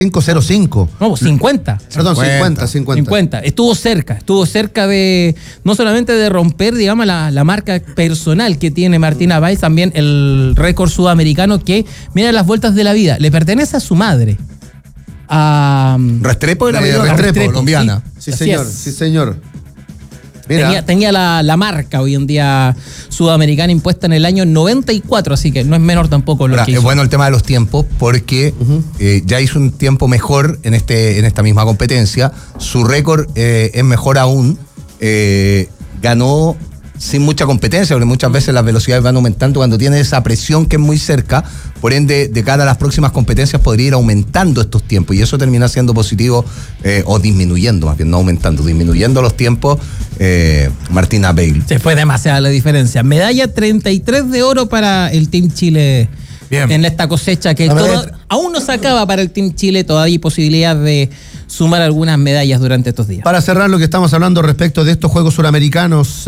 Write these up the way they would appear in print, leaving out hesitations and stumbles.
5.05. No, 50. Perdón, 50. Estuvo cerca de, no solamente de romper, digamos, la marca personal que tiene Martina Valls, también el récord sudamericano que, mira las vueltas de la vida, le pertenece a su madre. A Restrepo era Restrepo, colombiana. Sí, señor. Mira. Tenía la marca hoy en día sudamericana impuesta en el año 94, así que no es menor tampoco lo que hizo. Es bueno el tema de los tiempos porque ya hizo un tiempo mejor en esta misma competencia. Su récord es mejor aún. Ganó sin mucha competencia, porque muchas veces las velocidades van aumentando cuando tiene esa presión que es muy cerca. Por ende, de cara a las próximas competencias podría ir aumentando estos tiempos y eso termina siendo positivo, o disminuyendo, más bien, no aumentando, disminuyendo los tiempos. Martina Valls. Se fue demasiada la diferencia. Medalla 33 de oro para el Team Chile. Bien. En esta cosecha que aún no se acaba para el Team Chile, todavía hay posibilidad de sumar algunas medallas durante estos días. Para cerrar lo que estamos hablando respecto de estos Juegos Suramericanos,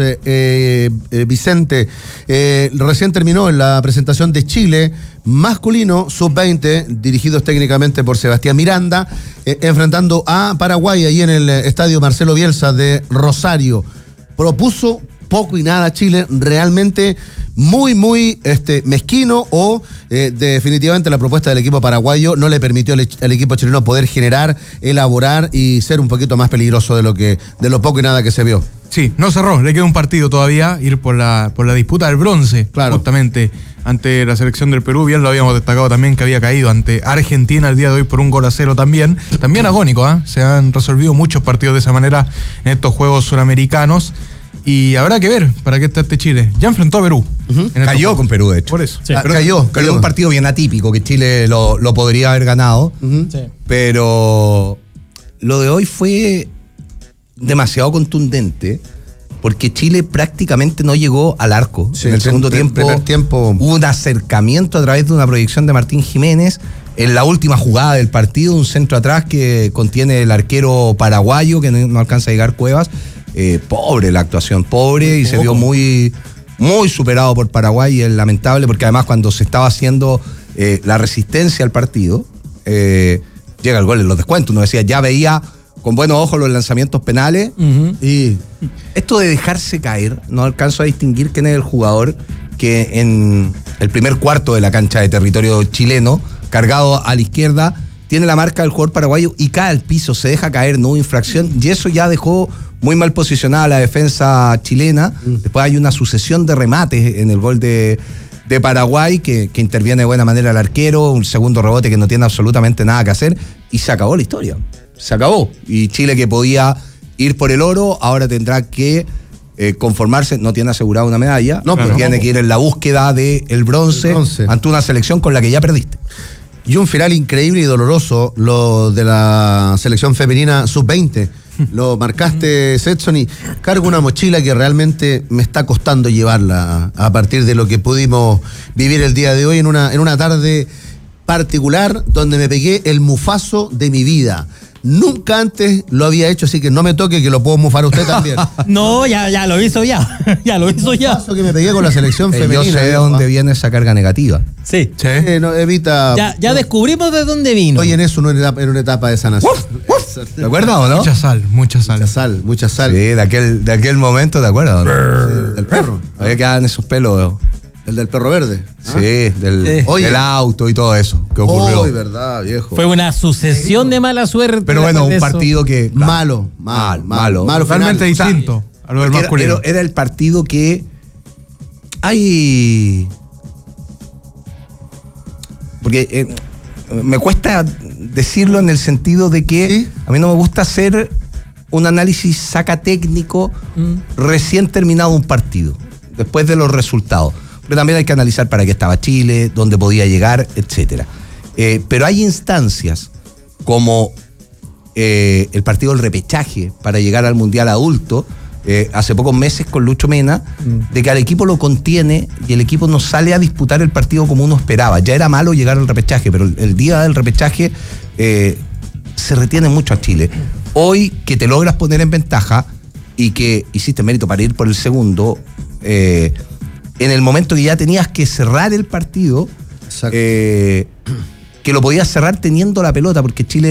Vicente, recién terminó la presentación de Chile masculino sub-20, dirigidos técnicamente por Sebastián Miranda, enfrentando a Paraguay ahí en el estadio Marcelo Bielsa de Rosario. Propuso poco y nada Chile, realmente muy mezquino, o definitivamente la propuesta del equipo paraguayo no le permitió al equipo chileno poder generar, elaborar y ser un poquito más peligroso de lo poco y nada que se vio. Sí, no cerró, le queda un partido todavía, ir por la disputa del bronce, claro. Justamente ante la selección del Perú. Bien lo habíamos destacado también, que había caído ante Argentina el día de hoy por 1-0 también. También agónico, se han resolvido muchos partidos de esa manera en estos Juegos Suramericanos. Y habrá que ver para qué está este Chile. Ya enfrentó a Perú. Cayó con Perú, de hecho. Por eso. Sí. Cayó un partido bien atípico que Chile lo podría haber ganado. Sí. Pero lo de hoy fue demasiado contundente porque Chile prácticamente no llegó al arco. Sí, en el segundo primer tiempo hubo un acercamiento a través de una proyección de Martín Jiménez. En la última jugada del partido, un centro atrás que contiene el arquero paraguayo que no alcanza a llegar Cuevas. Pobre la actuación, y se vio muy, muy superado por Paraguay, y es lamentable porque además cuando se estaba haciendo la resistencia al partido, llega el gol en los descuentos. Uno decía, ya veía con buenos ojos los lanzamientos penales, y esto de dejarse caer, no alcanzo a distinguir quién es el jugador que en el primer cuarto de la cancha de territorio chileno, cargado a la izquierda, tiene la marca del jugador paraguayo y cae al piso, se deja caer, no hubo infracción, y eso ya dejó muy mal posicionada la defensa chilena. Después hay una sucesión de remates en el gol de Paraguay que interviene de buena manera el arquero, un segundo rebote que no tiene absolutamente nada que hacer, y se acabó la historia. Se acabó. Y Chile, que podía ir por el oro, ahora tendrá que conformarse, no tiene asegurada una medalla, pero tiene que ir en la búsqueda del bronce ante una selección con la que ya perdiste. Y un final increíble y doloroso, lo de la selección femenina sub-20. Lo marcaste, Setson, y cargo una mochila que realmente me está costando llevarla a partir de lo que pudimos vivir el día de hoy en una tarde particular donde me pegué el mufazo de mi vida. Nunca antes lo había hecho, así que no me toque, que lo puedo mufar usted también. No, ya lo hizo ya. Ya lo hizo ya. Mufazo que me pegué con la selección femenina. Yo sé de dónde viene esa carga negativa. Sí. No, evita. Ya descubrimos de dónde vino. Oye, en eso no era una etapa de sanación. ¿Te acuerdas o no? Mucha sal. Mucha sal. Sí, de aquel momento, ¿te acuerdas o no? Sí, del perro. Todavía quedaban esos pelos. El del perro verde. Sí, del auto y todo eso que ocurrió. Uy, verdad, viejo. Fue una sucesión de mala suerte. Pero bueno, un partido que... Malo. Totalmente distinto a lo del masculino. Era el partido que hay... Porque me cuesta decirlo en el sentido de que ¿sí? A mí no me gusta hacer un análisis saca técnico recién terminado un partido, después de los resultados. Pero también hay que analizar para qué estaba Chile, dónde podía llegar, etcétera. Pero hay instancias como el partido del repechaje para llegar al Mundial Adulto, hace pocos meses con Lucho Mena, de que al equipo lo contiene y el equipo no sale a disputar el partido como uno esperaba. Ya era malo llegar al repechaje, pero el día del repechaje se retiene mucho a Chile. Hoy, que te logras poner en ventaja y que hiciste mérito para ir por el segundo, en el momento que ya tenías que cerrar el partido, que lo podías cerrar teniendo la pelota, porque Chile